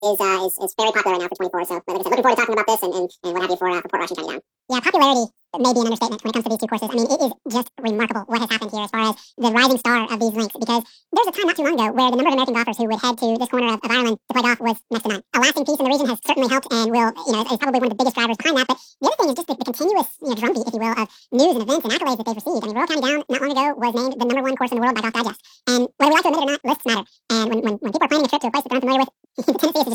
is fairly popular right now for 24. So, like I said, looking forward to talking about this and what have you for Port Washington County Down. Yeah, popularity may be an understatement when it comes to these two courses. I mean, it is just remarkable what has happened here as far as the rising star of these links, because there's a time not too long ago where the number of American golfers who would head to this corner of Ireland to play golf was next to none. A lasting peace in the region has certainly helped and will, is probably one of the biggest drivers behind that. But the other thing is just the continuous, drumbeat, if you will, of news and events and accolades that they've received. I mean, Royal County Down not long ago was named the number one course in the world by Golf Digest. And whether we like to admit it or not, lists matter. And when people are planning a trip to a place that they're unfamiliar with, the tendency is to